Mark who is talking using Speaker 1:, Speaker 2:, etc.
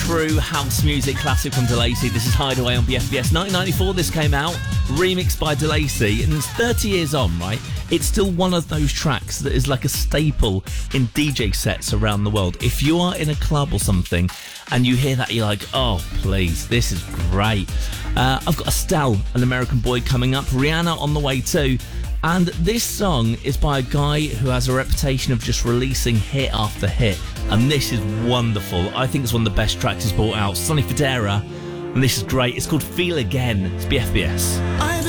Speaker 1: true house music classic from DeLacy. This is Hideaway on BFBS. 1994 this came out, remixed by DeLacy, and it's 30 years on, right? It's still one of those tracks that is like a staple in DJ sets around the world. If you are in a club or something and you hear that, you're like, oh, please, this is great. I've got Estelle, an American Boy, coming up. Rihanna on the way too. And this song is by a guy who has a reputation of just releasing hit after hit. And this is wonderful. I think it's one of the best tracks he's brought out. Sonny Fodera. And this is great. It's called Feel Again. It's BFBS.